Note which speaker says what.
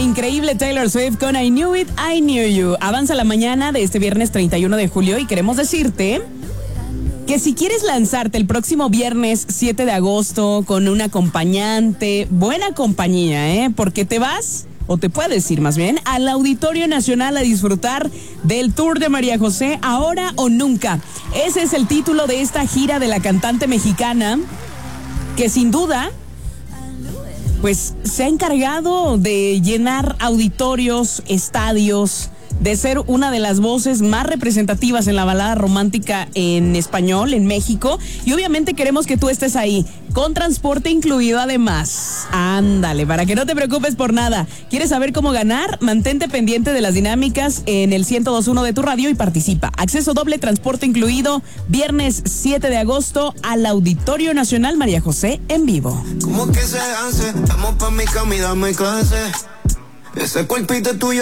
Speaker 1: increíble Taylor Swift con I Knew It, I Knew You. Avanza la mañana de este viernes 31 de julio y queremos decirte que si quieres lanzarte el próximo viernes 7 de agosto con un acompañante, buena compañía, porque te vas, o te puedes ir más bien, al Auditorio Nacional a disfrutar del Tour de María José, ahora o nunca. Ese es el título de esta gira de la cantante mexicana, que sin duda pues se ha encargado de llenar auditorios, estadios, de ser una de las voces más representativas en la balada romántica en español en México. Y obviamente queremos que tú estés ahí, con transporte incluido además. Ándale, para que no te preocupes por nada. ¿Quieres saber cómo ganar? Mantente pendiente de las dinámicas en el 102.1 de tu radio y participa. Acceso doble, transporte incluido, viernes 7 de agosto al Auditorio Nacional María José en vivo.
Speaker 2: ¿Cómo que se hace? Vamos pa' mi cama y dame clase. Ese cuerpito tuyo